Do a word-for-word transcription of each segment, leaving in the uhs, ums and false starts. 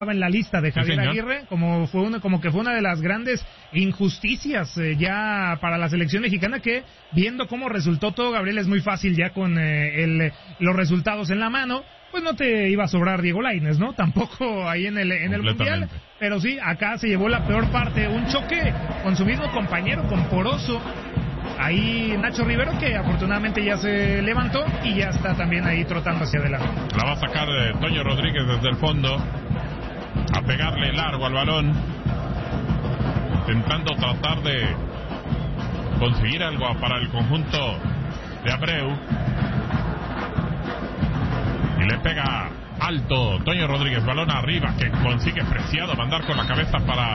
en la lista de Javier sí, Aguirre, como fue una, como que fue una de las grandes injusticias eh, ya para la selección mexicana, que viendo cómo resultó todo, Gabriel, es muy fácil ya con eh, el, los resultados en la mano, pues no te iba a sobrar Diego Lainez, ¿no? Tampoco ahí en el en el Mundial, pero sí, acá se llevó la peor parte, un choque con su mismo compañero, con Poroso. Ahí Nacho Rivero, que afortunadamente ya se levantó y ya está también ahí trotando hacia adelante. La va a sacar eh, Toño Rodríguez desde el fondo, a pegarle largo al balón, intentando tratar de conseguir algo para el conjunto de Abreu, y le pega alto Toño Rodríguez, balón arriba, que consigue Preciado mandar con la cabeza para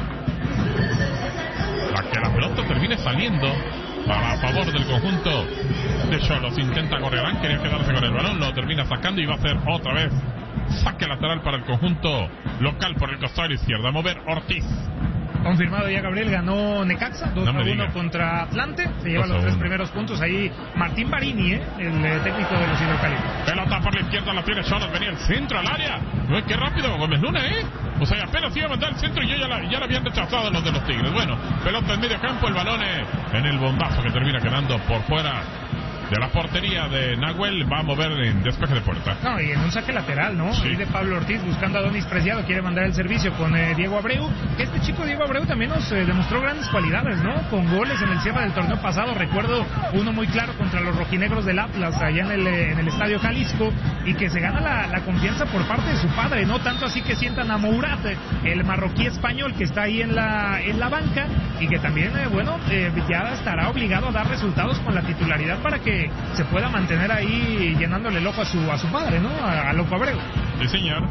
la que la pelota termine saliendo a favor del conjunto de Xolos. Intenta Gorriarán, quería quedarse con el balón, lo termina sacando y va a hacer otra vez saque lateral para el conjunto local por el costado izquierdo. A mover Ortiz. Confirmado ya, Gabriel, ganó Necaxa dos a uno contra Atlante, se lleva los tres primeros puntos ahí Martín Barini, ¿eh? el eh, técnico de los hidrocálidos. Pelota por la izquierda, la tiene Xolos, venía el centro al área. No es que rápido Gómez Luna, ¿eh? O sea, apenas iba a mandar el centro y yo ya la, ya la habían rechazado los de los Tigres. Bueno, pelota en medio campo, el balón eh, en el bombazo que termina quedando por fuera de la portería de Nahuel. Va a mover en despeje de puerta. No, y en un saque lateral, ¿no? Sí. Ahí de Pablo Ortiz buscando a Donis Preciado, quiere mandar el servicio con eh, Diego Abreu. Este chico Diego Abreu también nos eh, demostró grandes cualidades, ¿no? Con goles en el cierre del torneo pasado. Recuerdo uno muy claro contra los rojinegros del Atlas allá en el, en el Estadio Jalisco, y que se gana la, la confianza por parte de su padre, ¿no? Tanto así que sientan a Mourad, el marroquí español que está ahí en la, en la banca, y que también, eh, bueno, eh, ya estará obligado a dar resultados con la titularidad para que se pueda mantener ahí llenándole el ojo a su, a su padre, ¿no? A, a Loco Abreu. Sí, señor.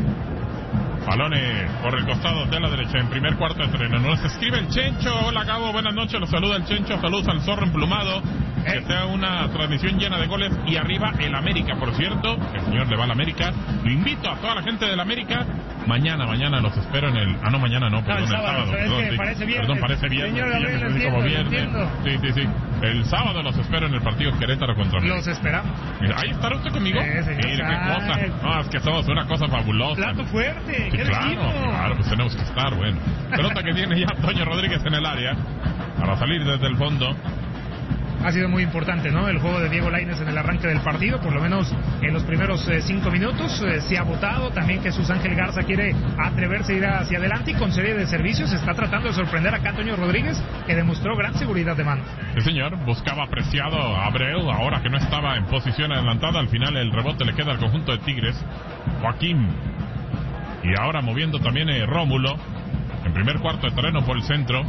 Balones por el costado de la derecha en primer cuarto de terreno. Nos escribe el Chencho. Hola, Gabo, buenas noches. Los saluda el Chencho. Saludos al Zorro Emplumado. Eh. Que sea una transmisión llena de goles. Y arriba el América, por cierto. El señor le va al América. Lo invito a toda la gente del América. Mañana, mañana los espero en el... Ah, no, mañana no, perdón, no, el sábado. El sábado es perdón, que sí, parece viernes. Perdón, parece viernes. Señor, sí, Gabriel, sí, entiendo, como viernes. Sí, sí, sí. El sábado los espero en el partido Querétaro contra América. Los esperamos. Ahí estará usted conmigo. Sí, señor. Mire, qué cosa. No, es que somos una cosa fabulosa. Plato fuerte. Sí, claro, claro, pues tenemos que estar, bueno. Pelota que tiene ya Toño Rodríguez en el área para salir desde el fondo. Ha sido muy importante, ¿no? El juego de Diego Lainez en el arranque del partido, por lo menos en los primeros eh, cinco minutos. Eh, se ha votado también que Jesús Ángel Garza quiere atreverse a ir hacia adelante, y con serie de servicios está tratando de sorprender acá a Toño Rodríguez, que demostró gran seguridad de mano. Sí, señor, buscaba apreciado a Abreu, ahora que no estaba en posición adelantada. Al final el rebote le queda al conjunto de Tigres. Joaquín. Y ahora moviendo también eh, Rómulo, en primer cuarto de terreno por el centro.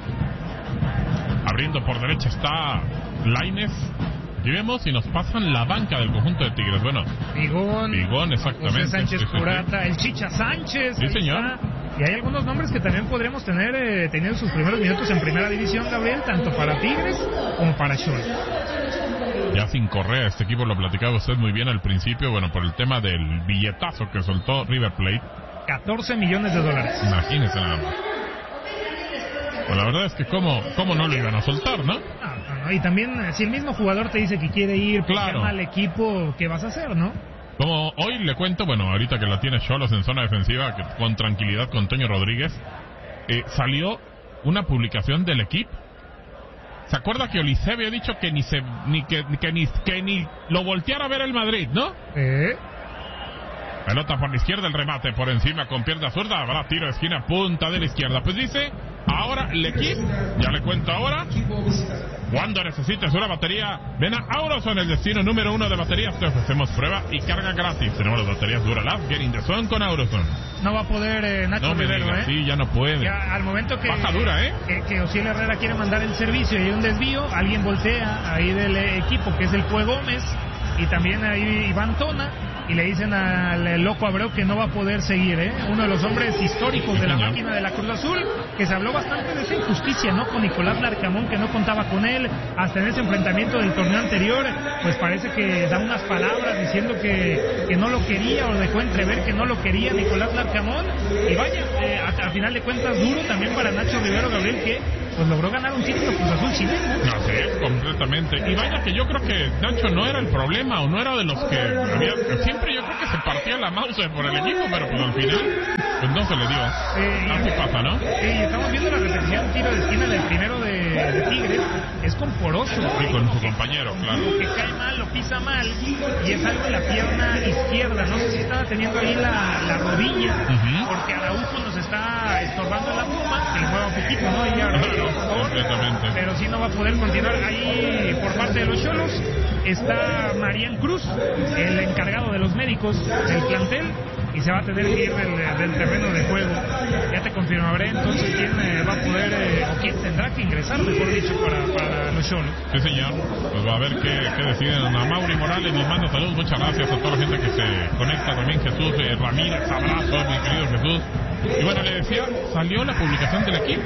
Abriendo por derecha está Lainez. Aquí vemos y nos pasan la banca del conjunto de Tigres. Bueno, Bigón, Bigón, exactamente. José Sánchez sí, sí, Purata, sí. el Chicha Sánchez. Sí, señor. Está. Y hay algunos nombres que también podremos tener eh, teniendo sus primeros minutos en primera división, Gabriel, tanto para Tigres como para Xolos. Ya sin Correa, este equipo lo platicaba usted muy bien al principio, bueno, por el tema del billetazo que soltó River Plate. catorce millones de dólares. Imagínese nada más. Pues la verdad es que cómo, cómo no lo iban a soltar, ¿no? No, no, no. Y también, si el mismo jugador te dice que quiere ir, claro, al equipo, ¿qué vas a hacer, no? Como hoy le cuento, bueno, ahorita que la tiene Xolos en zona defensiva, que con tranquilidad con Toño Rodríguez, eh, salió una publicación del equipo. ¿Se acuerda que Olise había dicho que ni se ni que, que ni que ni lo volteara a ver el Madrid, ¿no? Eh. Pelota por la izquierda, el remate por encima con pierna zurda, habrá tiro de esquina, punta de la izquierda. Pues dice, ahora el equipo, ya le cuento ahora, cuando necesites una batería, ven a Auroson, el destino número uno de baterías. Te ofrecemos prueba y carga gratis. Tenemos las baterías Duralast, Get in the Zone con Auroson. No va a poder eh, Nacho no me Rivero, diga, ¿eh? Sí, ya no puede. Ya, al momento que... Baja dura, ¿eh? Que, que Osiel Herrera quiere mandar el servicio y hay un desvío, alguien voltea ahí del eh, equipo, que es el Pue Gómez, y también ahí Iván Tona, y le dicen al Loco Abreu que no va a poder seguir, ¿eh? Uno de los hombres históricos de la máquina de la Cruz Azul, que se habló bastante de esa injusticia, ¿no? Con Nicolás Larcamón, que no contaba con él, hasta en ese enfrentamiento del torneo anterior, pues parece que da unas palabras diciendo que, que no lo quería, o dejó entrever que no lo quería Nicolás Larcamón, y vaya, eh, a, a final de cuentas duro también para Nacho Rivero, Gabriel, que pues logró ganar un título Cruz Azul sin él, ¿no? Así es, completamente. Y vaya que yo creo que Nacho no era el problema, o no era de los que había... Siempre yo creo que se partía la mouse por el equipo, pero pues al final pues no se le dio. Sí, así pasa, ¿no? Sí, estamos viendo la repetición, tiro de esquina del primero de, de Tigres, es con Poroso. Sí, con su compañero, claro. Que cae mal, lo pisa mal, y es algo en la pierna izquierda. No sé si estaba teniendo ahí la, la rodilla, uh-huh. porque Araujo nos está estorbando la pluma, que le mueva un poquito, ¿no? Y ahora, claro, por favor, completamente. Pero sí no va a poder continuar ahí por parte de los Xolos. Está Marián Cruz, el encargado de los médicos del plantel, y se va a tener que ir del, del terreno de juego. Ya te confirmaré entonces quién eh, va a poder, eh, o quién tendrá que ingresar, mejor dicho, para, para los Xolos. Sí, señor. Pues va a ver qué, qué deciden. A Mauri Morales nos manda saludos, muchas gracias a toda la gente que se conecta también. Jesús eh, Ramírez, abrazo, mi querido Jesús. Y bueno, le decía, salió la publicación del equipo.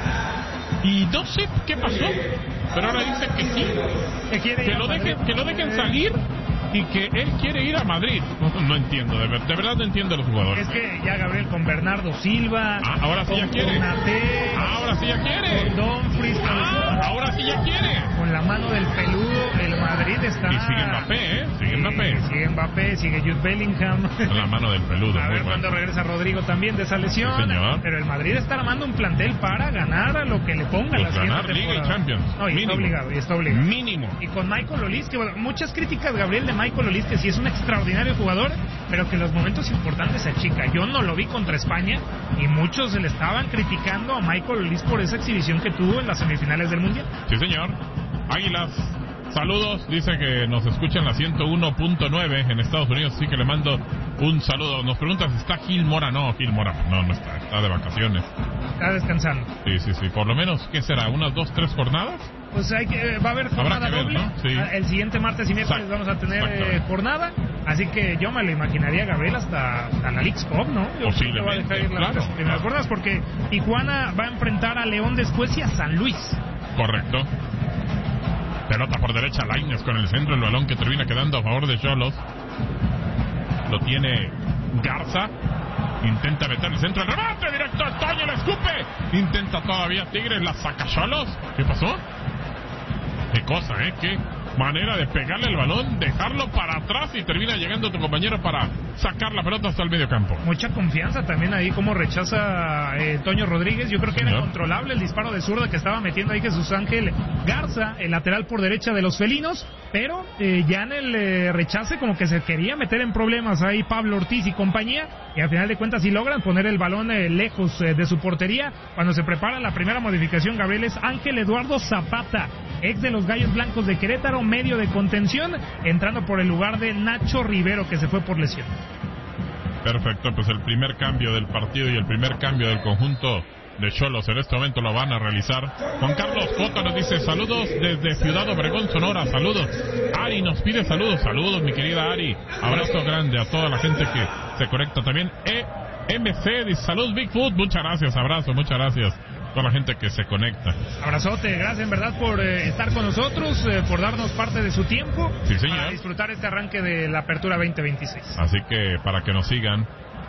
Y no sé qué pasó, pero ahora dice que sí, que, quiere que, lo, dejen, que lo dejen salir y que él quiere ir a Madrid. No, no entiendo, de, ver, de verdad no entiendo a los jugadores. Es que ya Gabriel con Bernardo Silva, ah, ahora sí ya quiere. Ate, ah, ahora sí ya quiere. Con Dumfries, ah, ahora sí ya quiere. Con la mano del peludo, el Madrid está. Y sigue Mbappé, ¿eh? Sigue sí, Mbappé. Sigue Mbappé, sigue Jude Bellingham. Con la mano del peludo. A ver cuándo regresa Rodrigo también de esa lesión. Sí, señor. Pero el Madrid está armando un plantel para ganar a lo que le ponga pues la siguiente ganar temporada. Liga y Champions. No, y mínimo. está obligado, y está obligado. Mínimo. Y con Michael Olís, que bueno, muchas críticas, Gabriel, de Michael Olís, que sí es un extraordinario jugador, pero que en los momentos importantes se achica. Yo no lo vi contra España y muchos se le estaban criticando a Michael Olís por esa exhibición que tuvo en las semifinales del Mundial. Sí, señor. Águilas, saludos. Dice que nos escuchan la ciento uno punto nueve en Estados Unidos, así que le mando un saludo. Nos pregunta si está Gil Mora. No, Gil Mora, no, no está, está de vacaciones. Está descansando. Sí, sí, sí. Por lo menos, ¿qué será? ¿Unas dos, tres jornadas? Pues hay que, va a haber jornada ver, doble. ¿no? Sí. El siguiente martes y miércoles Exacto. vamos a tener eh, jornada. Así que yo me lo imaginaría, Gabriel, hasta, hasta la Leagues Cup, ¿no? Yo Posiblemente, va a dejar ir claro. las primeras jornadas porque Tijuana va a enfrentar a León después y a San Luis. Correcto. Pelota por derecha, Lainez con el centro, el balón que termina quedando a favor de Xolos. Lo tiene Garza. Intenta meter el centro, el remate directo a Toño, la escupe. Intenta todavía Tigres, la saca Xolos. ¿Qué pasó? Qué cosa, ¿eh? Qué manera de pegarle el balón, dejarlo para atrás y termina llegando tu compañero para sacar la pelota hasta el medio campo. Mucha confianza también ahí, como rechaza eh, Toño Rodríguez. Yo creo que Señor. Era controlable el disparo de zurda que estaba metiendo ahí Jesús Ángel Garza, el lateral por derecha de los felinos, pero eh, ya en el eh, rechace como que se quería meter en problemas ahí Pablo Ortiz y compañía, y al final de cuentas sí logran poner el balón eh, lejos eh, de su portería. Cuando se prepara la primera modificación, Gabriel, es Ángel Eduardo Zapata, ex de los Gallos Blancos de Querétaro, medio de contención, entrando por el lugar de Nacho Rivero, que se fue por lesión. Perfecto, pues el primer cambio del partido y el primer cambio del conjunto de Xolos en este momento lo van a realizar. Juan Carlos Cota nos dice saludos desde Ciudad Obregón, Sonora. Saludos. Ari nos pide saludos. Saludos, mi querida Ari. Abrazo grande a toda la gente que se conecta también. E M C dice saludos Bigfoot. Muchas gracias, abrazo, muchas gracias. Toda la gente que se conecta. Abrazote, gracias en verdad por eh, estar con nosotros, eh, por darnos parte de su tiempo, sí, señor. Para disfrutar este arranque de la Apertura veinte veintiséis. Así que para que nos sigan.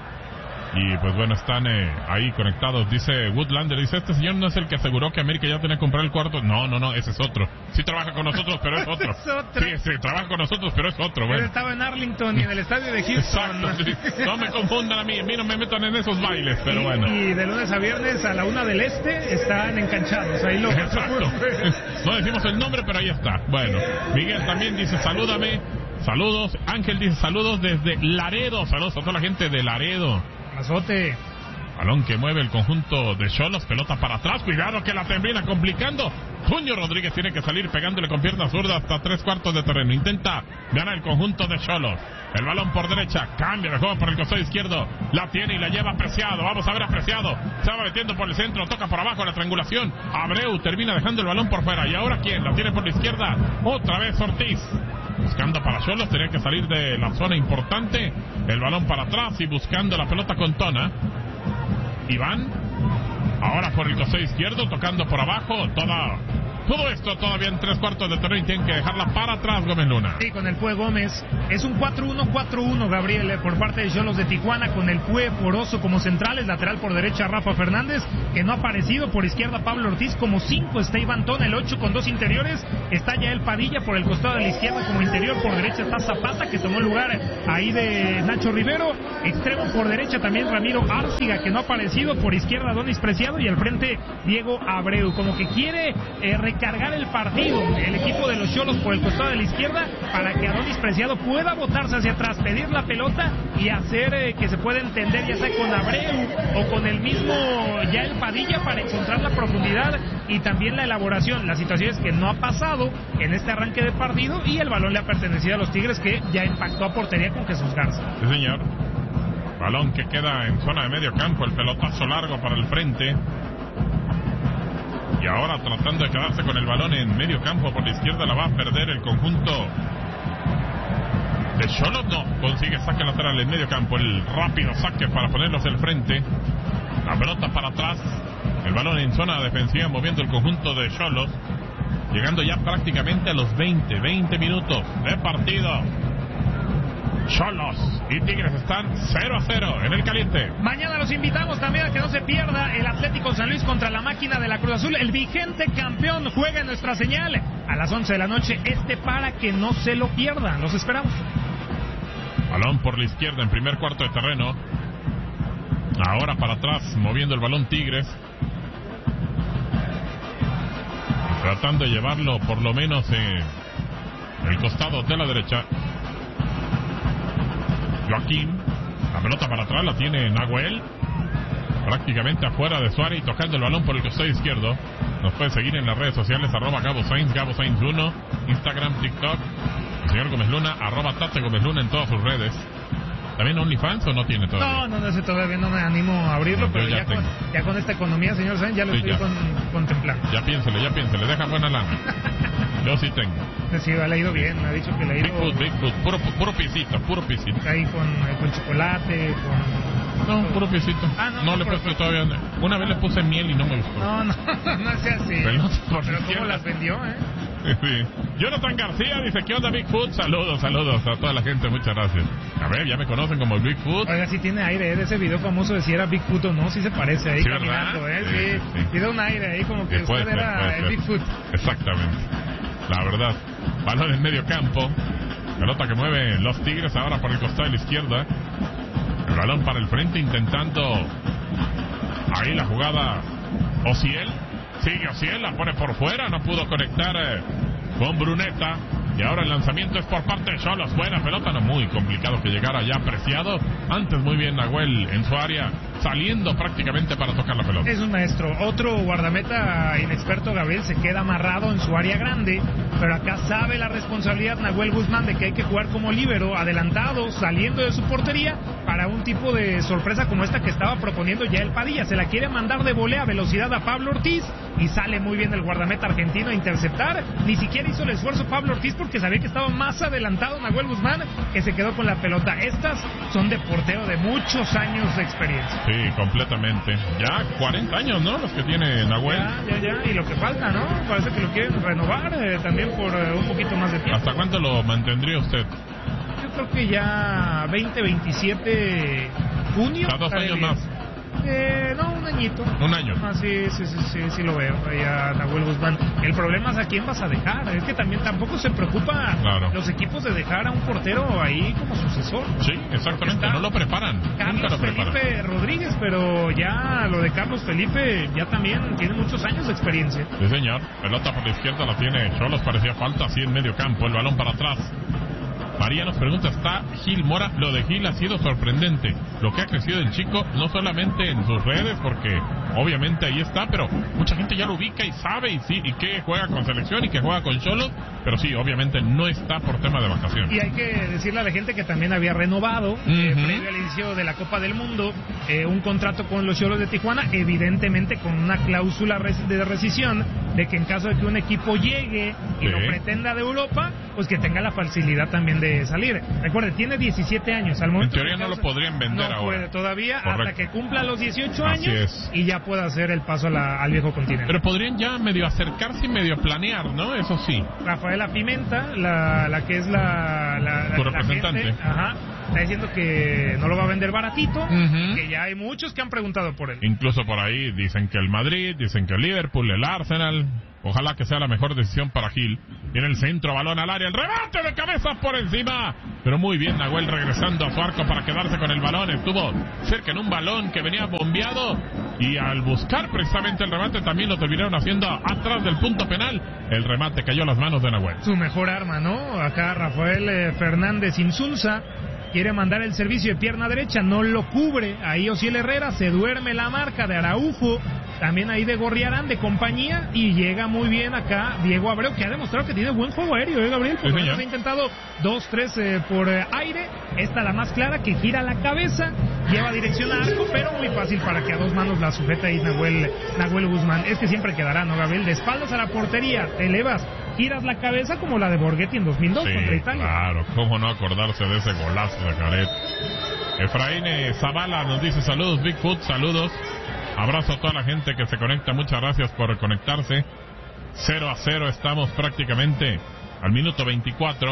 Y pues bueno, están eh, ahí conectados. Dice Woodlander, dice, este señor no es el que aseguró que América ya tenía que comprar el cuarto. No, no, no, ese es otro. Sí trabaja con nosotros, pero es otro. es otro. Sí, sí, trabaja con nosotros, pero es otro. Bueno. Él estaba en Arlington y en el estadio de Houston. Exacto, sí. No me confundan a mí, a mí no me metan en esos bailes, pero y, bueno. Y de lunes a viernes a la una del este están enganchados. Ahí lo Exacto. No decimos el nombre, pero ahí está. Bueno, Miguel también dice, salúdame. Saludos. Ángel dice, saludos desde Laredo. Saludos a toda la gente de Laredo. Azote. Balón que mueve el conjunto de Xolos, pelota para atrás, cuidado que la termina complicando. Toño Rodríguez tiene que salir pegándole con pierna zurda hasta tres cuartos de terreno. Intenta ganar el conjunto de Xolos. El balón por derecha, cambia de juego por el costado izquierdo. La tiene y la lleva Preciado. Vamos a ver a Preciado. Se va metiendo por el centro, toca por abajo la triangulación. Abreu termina dejando el balón por fuera. ¿Y ahora quién? La tiene por la izquierda. Otra vez Ortiz. Buscando para Xolos, tenía que salir de la zona importante. El balón para atrás y buscando la pelota con Tona. Iván, ahora por el costado izquierdo, tocando por abajo, toda, Todo esto todavía en tres cuartos de terreno y tienen que dejarla para atrás, Gómez Luna. Sí, con el Pue Gómez. Es un cuatro uno cuatro uno, Gabriel, por parte de Xolos de Tijuana, con el Pue Poroso como centrales, lateral por derecha Rafa Fernández, que no ha aparecido, por izquierda Pablo Ortiz, como cinco está Iván Tona, el ocho con dos interiores, está Yael Padilla por el costado de la izquierda como interior, por derecha está Zapata, que tomó el lugar ahí de Nacho Rivero, extremo por derecha también Ramiro Árciga, que no ha aparecido, por izquierda Adonis Preciado y al frente Diego Abreu, como que quiere eh, recargar el partido el equipo de los Xolos por el costado de la izquierda para que Adonis Preciado pueda botarse hacia atrás, pedir la pelota y hacer eh, que se pueda entender ya sea con Abreu o con el mismo Yael Padilla para encontrar la profundidad y también la elaboración. La situación es que no ha pasado en este arranque de partido y el balón le ha pertenecido a los Tigres, que ya impactó a portería con Jesús Garza. Sí, señor. Balón que queda en zona de medio campo, el pelotazo largo para el frente. Y ahora tratando de quedarse con el balón en medio campo por la izquierda, la va a perder el conjunto de Xolos. No, consigue saque lateral en medio campo, el rápido saque para ponerlos del frente. La pelota para atrás, el balón en zona defensiva moviendo el conjunto de Xolos, llegando ya prácticamente a los veinte, veinte minutos de partido. Xolos y Tigres están cero a cero en el caliente. Mañana los invitamos también a que no se pierda el Atlético San Luis contra la máquina de la Cruz Azul. El vigente campeón juega en nuestra señal a las once de la noche. Este para que no se lo pierdan. Los esperamos. Balón por la izquierda en primer cuarto de terreno. Ahora para atrás moviendo el balón Tigres, tratando de llevarlo por lo menos en el costado de la derecha. Joaquín, la pelota para atrás la tiene Nahuel, prácticamente afuera de Suárez y tocando el balón por el costado izquierdo. Nos puede seguir en las redes sociales, arroba Gabo Sainz, Gabo Sainz uno, Instagram, TikTok, el señor Gómez Luna, arroba Tate Gómez Luna en todas sus redes. ¿También OnlyFans o no tiene todavía? No, no, no sé, todavía no me animo a abrirlo, no, pero ya, ya, con, ya con esta economía, señor Sainz, ya lo sí, estoy con, contemplando. Ya piénsele, ya piénsele, deja buena lana. Yo sí tengo. Sí, le ha ido bien, me ha dicho que le ha ido... Bigfoot, Bigfoot, puro, puro pisito, puro pisito. Ahí con, con chocolate, con... No, puro pisito. Ah, no, no, no le puse todavía... Una vez le puse miel y no me gustó. No, no, no sea así. Pero, pero ¿cómo las vendió, eh? Sí. Jonathan García dice, ¿qué onda Bigfoot? Saludos, saludos a toda la gente, muchas gracias. A ver, ya me conocen como el Bigfoot. Oiga, sí tiene aire, ¿eh? De ese video famoso de si era Bigfoot o no, sí se parece ahí, sí, caminando, ¿eh? Sí, sí, sí. Tiene un aire ahí como que sí, usted ser, era el Bigfoot. Exactamente, la verdad. Balón en medio campo, pelota que mueve los Tigres ahora por el costado de la izquierda. El balón para el frente intentando ahí la jugada Ociel. Sigue Ociel, la pone por fuera, no pudo conectar eh, con Bruneta. Y ahora el lanzamiento es por parte de Xolos. Buena pelota, no muy complicado que llegara ya apreciado. Antes muy bien Nahuel en su área, saliendo prácticamente para tocar la pelota. Es un maestro. Otro guardameta inexperto, Gabriel, se queda amarrado en su área grande. Pero acá sabe la responsabilidad Nahuel Guzmán de que hay que jugar como líbero, adelantado, saliendo de su portería, para un tipo de sorpresa como esta que estaba proponiendo Yael Padilla. Se la quiere mandar de volea a velocidad a Pablo Ortiz y sale muy bien el guardameta argentino a interceptar. Ni siquiera hizo el esfuerzo Pablo Ortiz porque sabía que estaba más adelantado Nahuel Guzmán, que se quedó con la pelota. Estas son de portero de muchos años de experiencia. Sí, completamente. Ya cuarenta años, ¿no? Los que tiene Nahuel. Ya, ya, ya. Y lo que falta, ¿no? Parece que lo quieren renovar eh, también por eh, un poquito más de tiempo. ¿Hasta cuánto lo mantendría usted? Yo creo que ya veinte veintisiete junio. ¿A dos años más? Eh, no, un añito. Un año. Ah, sí, sí, sí, sí, sí lo veo. Ahí a Nahuel Guzmán. El problema es a quién vas a dejar. Es que también tampoco se preocupa claro. los equipos de dejar a un portero ahí como sucesor. Sí, exactamente. No lo preparan. Carlos Nunca lo Felipe preparan. Rodríguez, pero ya lo de Carlos Felipe ya también tiene muchos años de experiencia. Sí, señor. Pelota por la izquierda la tiene Xolos. Parecía falta así en medio campo. El balón para atrás. María nos pregunta, ¿está Gil Mora? Lo de Gil ha sido sorprendente. Lo que ha crecido el chico, no solamente en sus redes, porque obviamente ahí está, pero mucha gente ya lo ubica y sabe y sí, y que juega con selección y que juega con Xolos, pero sí, obviamente no está por tema de vacaciones. Y hay que decirle a la gente que también había renovado, uh-huh. eh, previo al inicio de la Copa del Mundo, eh, un contrato con los Xolos de Tijuana, evidentemente con una cláusula de rescisión de que en caso de que un equipo llegue y Sí. lo pretenda de Europa, pues que tenga la facilidad también de salir. Recuerde, tiene diecisiete años. Al momento En teoría que no lo causa- podrían vender no ahora. puede todavía, Correcto. hasta que cumpla los dieciocho Así años es. y ya pueda hacer el paso a la- al viejo continente. Pero podrían ya medio acercarse y medio planear, ¿no? Eso sí. Rafaela Pimenta, la, la que es la, la, Tu la representante. gente, ajá, está diciendo que no lo va a vender baratito, Ujú. que ya hay muchos que han preguntado por él. Incluso por ahí dicen que el Madrid, dicen que el Liverpool, el Arsenal. Ojalá que sea la mejor decisión para Gil. Viene el centro, balón al área, el remate de cabeza por encima. Pero muy bien Nahuel regresando a su arco para quedarse con el balón. Estuvo cerca en un balón que venía bombeado. Y al buscar precisamente el remate también lo terminaron haciendo atrás del punto penal. El remate cayó a las manos de Nahuel. Su mejor arma, ¿no? Acá Rafael eh, Fernández Insunza quiere mandar el servicio de pierna derecha, no lo cubre. Ahí Osiel Herrera, se duerme la marca de Araujo. También ahí de Gorriarán, de compañía, y llega muy bien acá Diego Abreu, que ha demostrado que tiene buen juego aéreo, ¿eh, Gabriel? Por lo menos ha intentado dos, tres eh, por eh, aire. Esta la más clara, que gira la cabeza, lleva dirección a arco, pero muy fácil para que a dos manos la sujeta ahí Nahuel, Nahuel Guzmán. Es que siempre quedará, ¿no, Gabriel? De espaldas a la portería, te elevas, giras la cabeza como la de Borghetti en dos mil dos Sí, contra Italia. claro, cómo no acordarse de ese golazo de Caret. Efraín eh, Zavala nos dice saludos, Bigfoot, saludos. Abrazo a toda la gente que se conecta, muchas gracias por conectarse. cero a cero estamos prácticamente al minuto veinticuatro.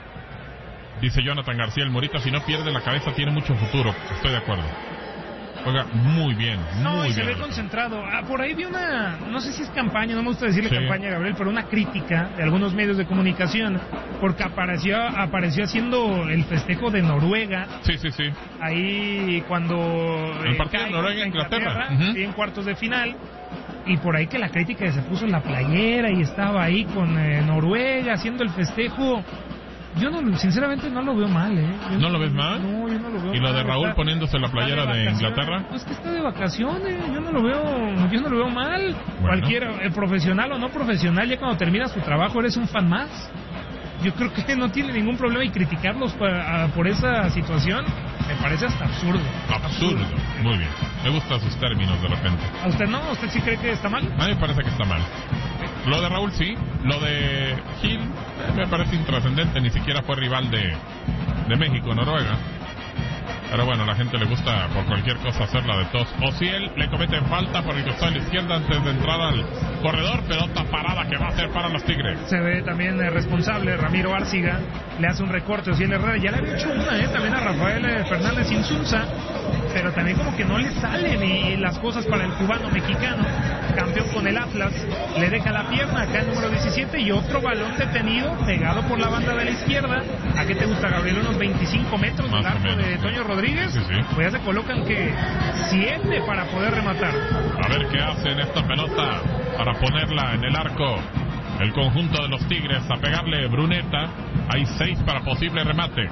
Dice Jonathan García, el Morita si no pierde la cabeza tiene mucho futuro. Estoy de acuerdo. Juega muy bien, No, muy y se bien. ve concentrado. Ah, por ahí vi una, no sé si es campaña, no me gusta decirle Sí. campaña, Gabriel, pero una crítica de algunos medios de comunicación, porque apareció, apareció haciendo el festejo de Noruega, Sí, sí, sí. ahí cuando... El eh, partido cae Noruega-Inglaterra. contra Ujú. sí, en cuartos de final, y por ahí que la crítica se puso en la playera y estaba ahí con eh, Noruega haciendo el festejo. Yo no, sinceramente no lo veo mal, ¿eh? Yo ¿No lo ves mal? No, yo no lo veo ¿Y lo de mal. Raúl Está- poniéndose la playera está de vacaciones. Inglaterra? Pues que está de vacaciones, yo no lo veo, yo no lo veo mal. Cualquiera, el profesional o no profesional, ya cuando termina su trabajo eres un fan más. Yo creo que no tiene ningún problema y criticarlos por, a- por esa situación me parece hasta absurdo. Absurdo. Muy bien. Me gustan sus términos de repente. ¿A usted no? ¿A usted sí cree que está mal? A mí me parece que está mal. Lo de Raúl sí. Lo de Gil eh, me parece intrascendente. Ni siquiera fue rival de, de México, Noruega. Pero bueno, a la gente le gusta por cualquier cosa hacerla de tos. Osiel le comete falta por el costado de la izquierda antes de entrar al corredor. Pelota parada que va a ser para los Tigres. Se ve también eh, responsable Ramiro Arciga, le hace un recorte a Osiel Herrera, ya le había hecho una eh, también a Rafael eh, Fernández Insunza, pero también como que no le salen y, y las cosas para el cubano mexicano, campeón con el Atlas, le deja la pierna acá el número diecisiete y otro balón detenido, pegado por la banda de la izquierda. ¿A qué te gusta, Gabriel? Unos veinticinco metros Más del o arco menos, de sí. Toño Rodríguez, Sí, sí. pues ya se colocan que siete para poder rematar. A ver qué hace en esta pelota para ponerla en el arco. El conjunto de los Tigres a pegarle Bruneta. Hay seis para posible remate.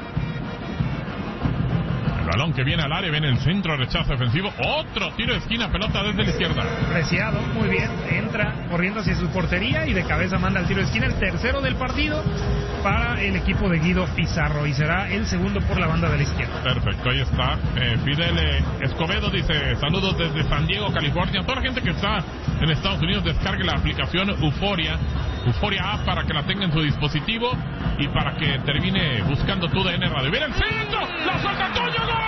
El balón que viene al área, viene el centro, rechazo defensivo. Otro tiro de esquina, pelota desde la izquierda. Preciado, muy bien, entra corriendo hacia su portería y de cabeza manda el tiro de esquina, el tercero del partido para el equipo de Guido Pizarro y será el segundo por la banda de la izquierda. Perfecto, ahí está. Eh, Fidel eh, Escobedo dice, saludos desde San Diego, California. Toda la gente que está en Estados Unidos descargue la aplicación Euforia, Euforia App para que la tenga en su dispositivo y para que termine buscando tu D N Radio. ¡Viene el centro! ¡La suelta Toño! ¡Gol!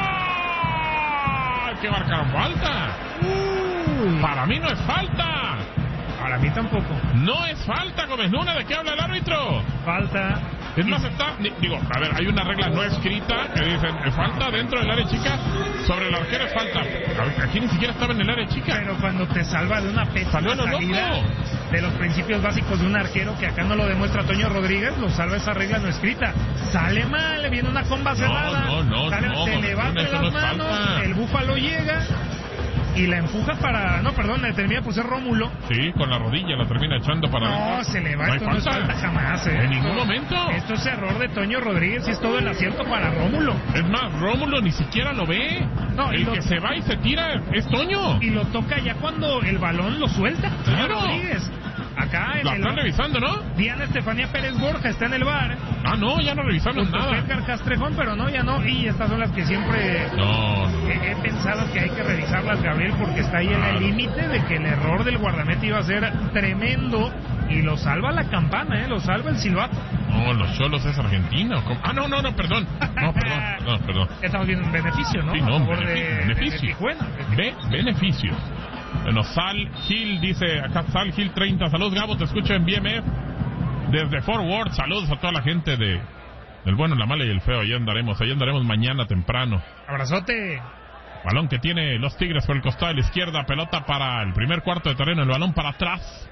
¡Que marcaron falta! Uy, Para mí no es falta. para mí tampoco. No es falta, Gómez Luna. ¿De qué habla el árbitro? Falta. Es más, está, digo, a ver, hay una regla no escrita que dicen, eh, falta dentro del área chica, sobre el arquero es falta. A ver, aquí ni siquiera estaba en el área chica. Pero cuando te salva de una pésima Salió lo salida, loco. de los principios básicos de un arquero, que acá no lo demuestra Toño Rodríguez, lo salva esa regla no escrita. Sale mal, viene una comba cerrada, no, no, sale- no, se le va eso entre no las es manos, falta. el búfalo llega y la empuja para, no, perdón, le termina por ser Rómulo. Sí, con la rodilla la termina echando para No, arriba. se le va, No hay esto no es falta. falta jamás, ¿eh? En ningún momento. Esto es error de Toño Rodríguez y es todo el acierto para Rómulo. Es más, Rómulo ni siquiera lo ve. No, y el lo- que se va y se tira es Toño. Y lo toca ya cuando el balón lo suelta, Toño Claro. Rodríguez. Acá acá en La el... están revisando, ¿no? Diana Estefanía Pérez Borja está en el bar. Ah, no, ya no revisaron Junto nada. a Edgar Castrejón, pero no, ya no. Y estas son las que siempre No, no. he, he pensado que hay que revisarlas, Gabriel, porque está ahí en Claro. el límite de que el error del guardameta iba a ser tremendo. Y lo salva la campana, ¿eh? Lo salva el silbato. No, los Cholos es argentino. ¿Cómo? Ah, no, no, no, perdón. No, perdón, no, perdón. Estamos viendo un beneficio, ¿no? Sí, no, A favor beneficio, de, beneficio. de Tijuana. Be beneficios. Bueno, Sal Gil dice, acá Sal Gil treinta, saludos Gabo, te escucho en B M F desde Fort Worth, saludos a toda la gente de del bueno, la mala y el feo, ahí andaremos, ahí andaremos mañana temprano. Abrazote. Balón que tiene los Tigres por el costado de la izquierda, pelota para el primer cuarto de terreno, el balón para atrás.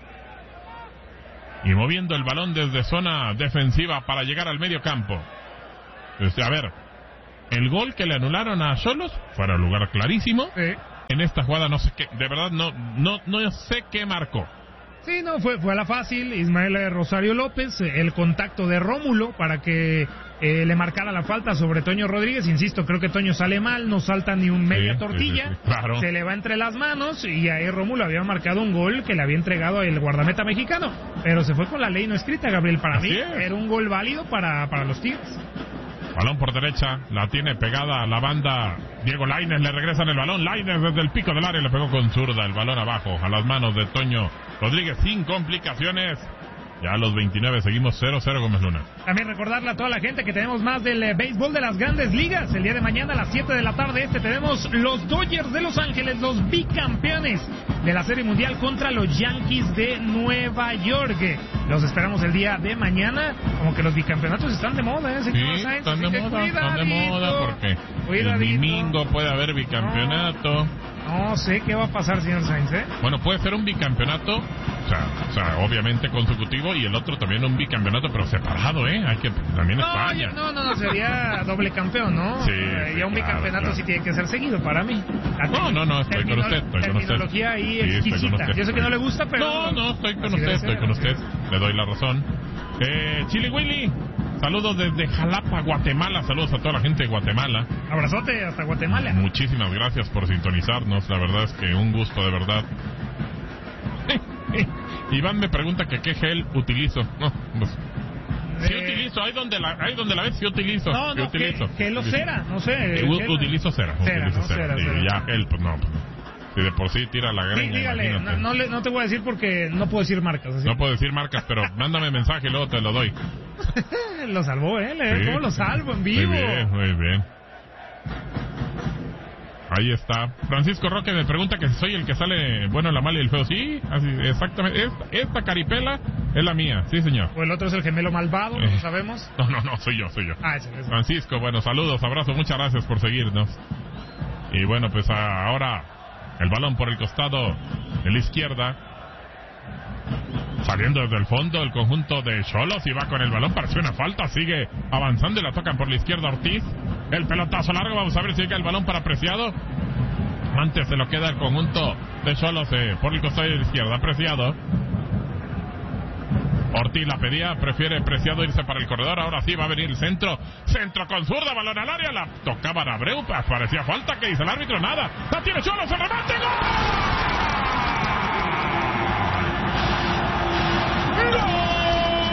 Y moviendo el balón desde zona defensiva para llegar al medio campo. Este, a ver, el gol que le anularon a Xolos, fuera de lugar clarísimo. Sí. En esta jugada no sé qué, de verdad no no no sé qué marcó. Sí, no, fue, fue a la fácil. Ismael Rosario López, eh, el contacto de Rómulo para que eh, le marcara la falta sobre Toño Rodríguez. Insisto, creo que Toño sale mal, no salta ni un media Sí, tortilla. sí, sí, claro. Se le va entre las manos y ahí Rómulo había marcado un gol que le había entregado el guardameta mexicano. Pero se fue con la ley no escrita, Gabriel. Para Así mí es. era un gol válido para, para los Tigres. Balón por derecha, la tiene pegada a la banda. Diego Lainez le regresa en el balón. Lainez desde el pico del área le pegó con zurda el balón abajo a las manos de Toño Rodríguez sin complicaciones. Ya a los veintinueve seguimos cero cero Gómez Luna. También recordarle a toda la gente que tenemos más del eh, béisbol de las grandes ligas. El día de mañana a las siete de la tarde este tenemos los Dodgers de Los Ángeles, los bicampeones de la Serie Mundial contra los Yankees de Nueva York. Los esperamos el día de mañana. Como que los bicampeonatos están de moda, ¿eh, señor Sí, Sainz? están de Así que moda, están de cuidadito, moda porque el cuidadito. domingo puede haber bicampeonato. No sé qué va a pasar, señor Sainz, ¿eh? Bueno, puede ser un bicampeonato, o sea, o sea, obviamente consecutivo, y el otro también un bicampeonato, pero separado, ¿eh? Hay que también No, España. yo- no, no, no, sería doble campeón, ¿no? Sí, Eh, sí, ya un claro, bicampeonato claro. sí tiene que ser seguido para mí. La No, no, no, estoy con terminolo- usted, estoy con usted. Terminología ahí Sí, estoy con exquisita. usted. Yo sé que no le gusta, pero... No, no, estoy con así usted, debe estoy ser, con así usted. debe ser. Le doy la razón. Eh, Chili Willy, saludos desde Jalapa, Guatemala. Saludos a toda la gente de Guatemala. Abrazote hasta Guatemala. Muchísimas gracias por sintonizarnos. La verdad es que un gusto, de verdad. Iván me pregunta que qué gel utilizo. No, pues, sí Eh, utilizo. Ahí donde la, ahí donde la ves, sí utilizo. No, sí no, utilizo. que, que lo cera, no sé. Eh, el u- gel- utilizo cera. Cera, utilizo ¿no? cera. Cera, Sí, cera. ya gel, pues no. Pues, no. Si de por sí tira la greña, Sí, dígale, no, imagínate. no, le- no te voy a decir porque no puedo decir marcas. Así. No puedo decir marcas, pero mándame mensaje y luego te lo doy. Lo salvó él, ¿eh? Sí. ¿Cómo lo salvo en vivo? Muy bien, muy bien. Ahí está. Francisco Roque me pregunta que si soy el que sale bueno, la mala y el feo. Sí, así, exactamente. Esta, esta caripela es la mía. Sí, señor. O el otro es el gemelo malvado, Eh. ¿no sabemos? No, no, no, soy yo, soy yo. Ah, ese, ese. Francisco, bueno, saludos, abrazos, muchas gracias por seguirnos. Y bueno, pues a- ahora el balón por el costado de la izquierda. Saliendo desde el fondo el conjunto de Xolos y va con el balón, pareció una falta, sigue avanzando y la tocan por la izquierda Ortiz. El pelotazo largo, vamos a ver si llega el balón para Preciado. Antes se lo queda el conjunto de Xolos eh, por el costado de la izquierda, Preciado. Ortiz la pedía, prefiere Preciado irse para el corredor, ahora sí va a venir el centro, centro con zurda, balón al área, la tocaban a Abreu, parecía falta, que dice el árbitro, nada, la tiene Xolos, el remate, ¡gol!